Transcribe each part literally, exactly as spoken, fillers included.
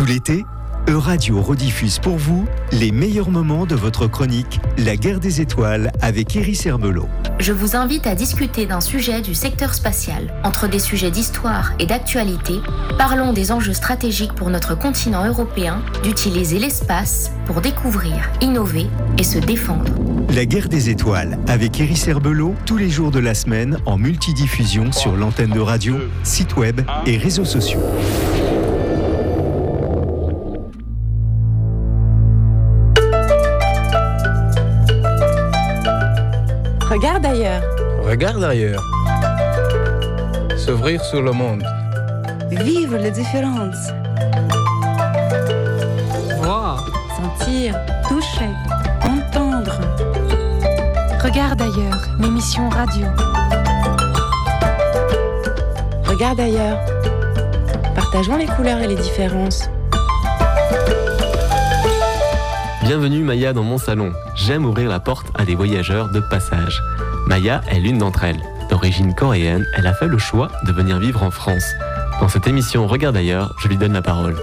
Tout l'été, Euradio rediffuse pour vous les meilleurs moments de votre chronique La Guerre des Étoiles avec Iris Herbelot. Je vous invite à discuter d'un sujet du secteur spatial. Entre des sujets d'histoire et d'actualité, parlons des enjeux stratégiques pour notre continent européen, d'utiliser l'espace pour découvrir, innover et se défendre. La Guerre des Étoiles avec Iris Herbelot tous les jours de la semaine en multidiffusion sur l'antenne de radio, site web et réseaux sociaux. Regarde ailleurs. Regarde ailleurs. S'ouvrir sur le monde. Vivre les différences. Voir. Sentir. Toucher. Entendre. Regarde ailleurs, l'émission radio. Regarde ailleurs. Partageons les couleurs et les différences. Bienvenue Maya dans mon salon. J'aime ouvrir la porte à des voyageurs de passage. Maya est l'une d'entre elles. D'origine coréenne, elle a fait le choix de venir vivre en France. Dans cette émission Regarde ailleurs, je lui donne la parole.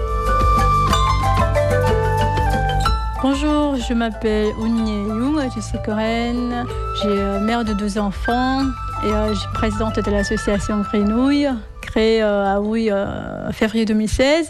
Bonjour, je m'appelle Eun Ye-young, je suis coréenne, j'ai euh, mère de deux enfants et euh, je suis présidente de l'association Grenouille, créée euh, à Houille euh, en février deux mille seize.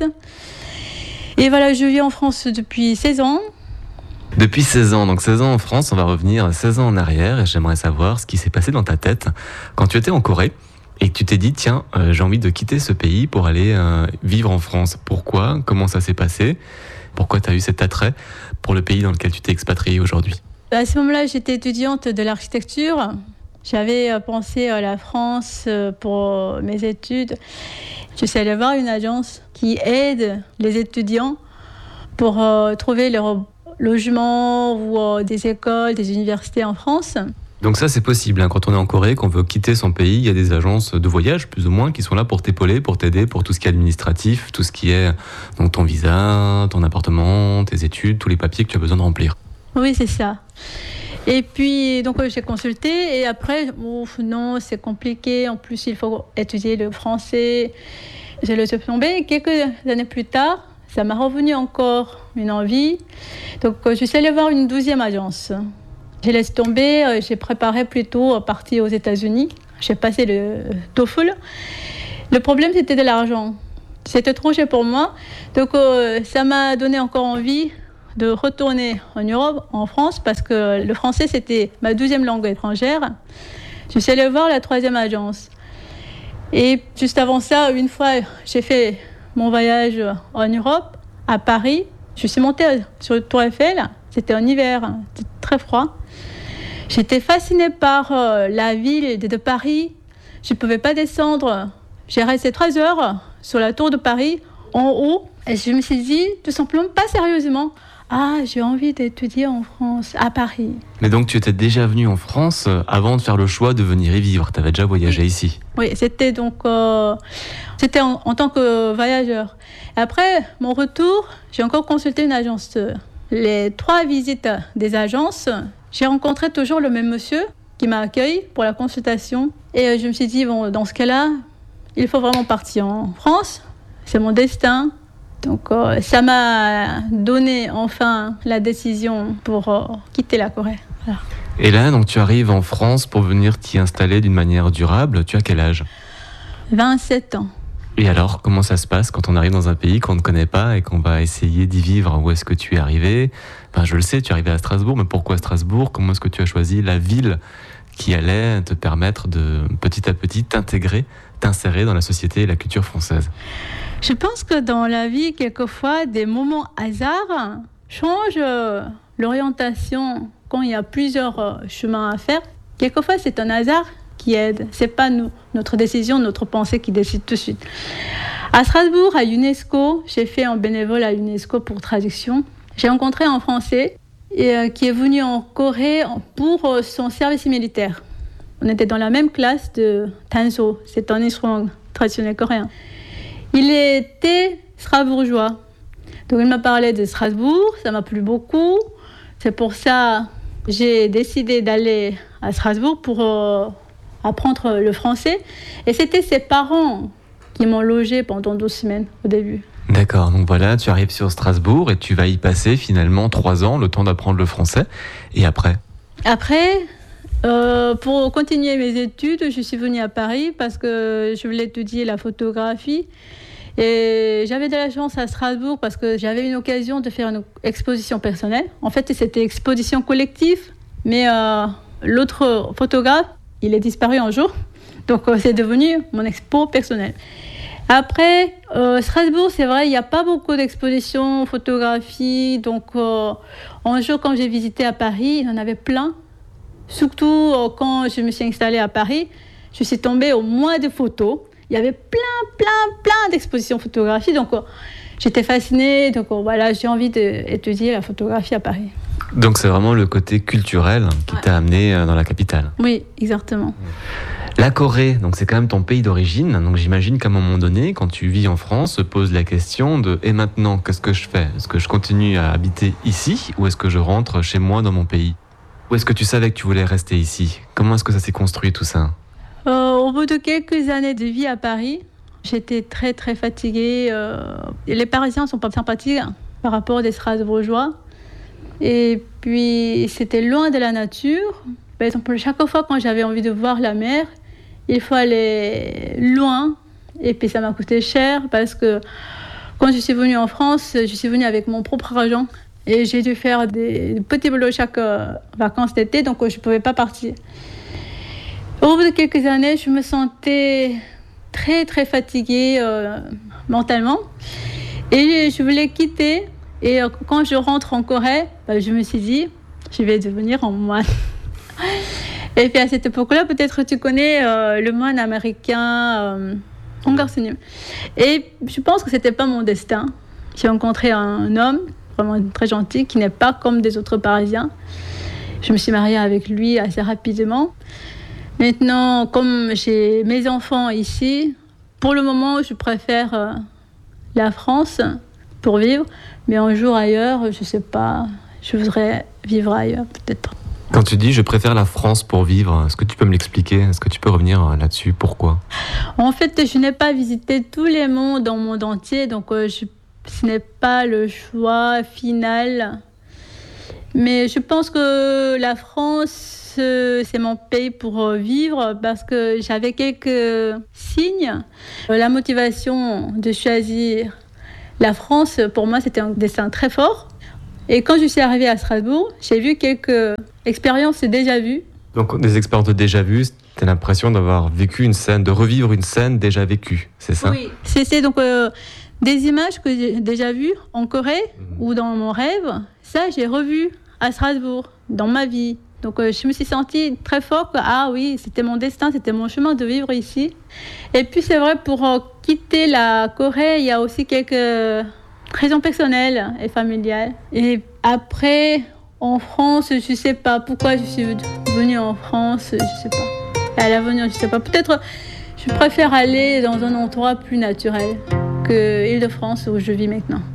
Et voilà, je vis en France depuis seize ans. Depuis seize ans, donc seize ans en France, on va revenir seize ans en arrière et j'aimerais savoir ce qui s'est passé dans ta tête quand tu étais en Corée et que tu t'es dit tiens, euh, j'ai envie de quitter ce pays pour aller euh, vivre en France. Pourquoi ? Comment ça s'est passé ? Pourquoi tu as eu cet attrait pour le pays dans lequel tu t'es expatriée aujourd'hui ? À ce moment-là, j'étais étudiante de l'architecture. J'avais pensé à la France pour mes études. Je suis allée voir une agence qui aide les étudiants pour euh, trouver leur logement ou euh, des écoles, des universités en France. Donc ça c'est possible, hein. Quand on est en Corée, qu'on veut quitter son pays, il y a des agences de voyage plus ou moins qui sont là pour t'épauler, pour t'aider, pour tout ce qui est administratif, tout ce qui est donc ton visa, ton appartement, tes études, tous les papiers que tu as besoin de remplir. Oui, c'est ça. Et puis donc j'ai consulté et après, ouf, non, c'est compliqué, en plus il faut étudier le français. J'ai laissé tomber. Quelques années plus tard, ça m'a revenu encore une envie. Donc, je suis allée voir une douzième agence. J'ai laissé tomber, j'ai préparé plutôt partir aux États-Unis. J'ai passé le TOEFL. Le problème, c'était de l'argent. C'était trop cher pour moi. Donc, ça m'a donné encore envie de retourner en Europe, en France, parce que le français, c'était ma douzième langue étrangère. Je suis allée voir la troisième agence. Et juste avant ça, une fois, j'ai fait mon voyage en Europe, à Paris. Je suis montée sur le Tour Eiffel, c'était en hiver, c'était très froid. J'étais fascinée par euh, la ville de Paris. Je ne pouvais pas descendre. J'ai resté trois heures sur la Tour de Paris, en haut. Et je me suis dit, tout simplement, pas sérieusement, ah, j'ai envie d'étudier en France, à Paris. Mais donc tu étais déjà venue en France avant de faire le choix de venir y vivre. Tu avais déjà voyagé oui. ici. Oui, c'était donc euh, c'était en, en tant que voyageur. Après mon retour, j'ai encore consulté une agence. Les trois visites des agences, j'ai rencontré toujours le même monsieur qui m'a accueilli pour la consultation. Et je me suis dit, bon, dans ce cas-là, il faut vraiment partir en France. C'est mon destin. Donc, euh, ça m'a donné enfin la décision pour euh, quitter la Corée. Voilà. Et là, donc, tu arrives en France pour venir t'y installer d'une manière durable. Tu as quel âge ? vingt-sept ans. Et alors, comment ça se passe quand on arrive dans un pays qu'on ne connaît pas et qu'on va essayer d'y vivre ? Où est-ce que tu es arrivé ? Enfin, je le sais, tu es arrivé à Strasbourg, mais pourquoi Strasbourg ? Comment est-ce que tu as choisi la ville qui allait te permettre de petit à petit t'intégrer, t'insérer dans la société et la culture française ? Je pense que dans la vie, quelquefois, des moments hasard changent l'orientation quand il y a plusieurs chemins à faire. Quelquefois, c'est un hasard qui aide. C'est pas nous, notre décision, notre pensée qui décide tout de suite. À Strasbourg, à UNESCO, j'ai fait un bénévole à UNESCO pour traduction. J'ai rencontré un Français et, euh, qui est venu en Corée pour euh, son service militaire. On était dans la même classe de Tanso, c'est un instrument traditionnel coréen. Il était strasbourgeois. Donc il m'a parlé de Strasbourg, ça m'a plu beaucoup. C'est pour ça que j'ai décidé d'aller à Strasbourg pour euh, apprendre le français. Et c'était ses parents qui m'ont logé pendant douze semaines au début. D'accord, donc voilà, tu arrives sur Strasbourg et tu vas y passer finalement trois ans, le temps d'apprendre le français. Et après ? Après, euh, pour continuer mes études, je suis venue à Paris parce que je voulais étudier la photographie. Et j'avais de la chance à Strasbourg parce que j'avais une occasion de faire une exposition personnelle. En fait, c'était exposition collective, mais euh, l'autre photographe, il est disparu un jour. Donc, euh, c'est devenu mon expo personnelle. Après, euh, Strasbourg, c'est vrai, il n'y a pas beaucoup d'expositions, photographies. Donc, euh, un jour, quand j'ai visité à Paris, il y en avait plein. Surtout euh, quand je me suis installée à Paris, je suis tombée au mois de photos. Il y avait plein, plein, plein d'expositions photographiques. Donc, euh, j'étais fascinée. Donc, euh, voilà, j'ai envie d'étudier la photographie à Paris. Donc, c'est vraiment le côté culturel qui ouais. t'a amené dans la capitale. Oui, exactement. La Corée, donc c'est quand même ton pays d'origine, donc j'imagine qu'à un moment donné, quand tu vis en France, se pose la question de « et maintenant, qu'est-ce que je fais ? Est-ce que je continue à habiter ici ou est-ce que je rentre chez moi dans mon pays ?» Ou est-ce que tu savais que tu voulais rester ici ? Comment est-ce que ça s'est construit tout ça ? euh, Au bout de quelques années de vie à Paris, j'étais très très fatiguée. Euh, les Parisiens ne sont pas sympathiques par rapport des Strasbourgeois. Et puis c'était loin de la nature. Par exemple, chaque fois quand j'avais envie de voir la mer, il faut aller loin. Et puis ça m'a coûté cher parce que quand je suis venue en France, je suis venue avec mon propre argent. Et j'ai dû faire des petits boulots chaque euh, vacances d'été, donc je ne pouvais pas partir. Au bout de quelques années, je me sentais très très fatiguée euh, mentalement. Et je voulais quitter. Et euh, quand je rentre en Corée, bah, je me suis dit, je vais devenir un moine. Et puis à cette époque-là, peut-être tu connais euh, le moine américain euh, Hong Sun. Et je pense que c'était pas mon destin. J'ai rencontré un homme vraiment très gentil qui n'est pas comme des autres Parisiens. Je me suis mariée avec lui assez rapidement. Maintenant, comme j'ai mes enfants ici, pour le moment, je préfère euh, la France pour vivre, mais un jour ailleurs, je sais pas, je voudrais vivre ailleurs peut-être. Quand tu dis « je préfère la France pour vivre », est-ce que tu peux me l'expliquer ? Est-ce que tu peux revenir là-dessus ? Pourquoi ? En fait, je n'ai pas visité tous les mondes dans le monde entier, donc euh, je, ce n'est pas le choix final. Mais je pense que la France, euh, c'est mon pays pour euh, vivre parce que j'avais quelques signes. Euh, la motivation de choisir la France, pour moi, c'était un destin très fort. Et quand je suis arrivée à Strasbourg, j'ai vu quelques expériences déjà vues. Donc des expériences de déjà vues, tu as l'impression d'avoir vécu une scène, de revivre une scène déjà vécue, c'est ça ? Oui, c'est, c'est donc euh, des images que j'ai déjà vues en Corée mmh. ou dans mon rêve. Ça, j'ai revu à Strasbourg, dans ma vie. Donc euh, je me suis sentie très fort que ah oui, c'était mon destin, c'était mon chemin de vivre ici. Et puis c'est vrai, pour euh, quitter la Corée, il y a aussi quelques raisons personnelles et familiales. Et après, en France, je ne sais pas pourquoi je suis venue en France, je ne sais pas. À l'avenir, je ne sais pas. Peut-être je préfère aller dans un endroit plus naturel que Île-de-France où je vis maintenant.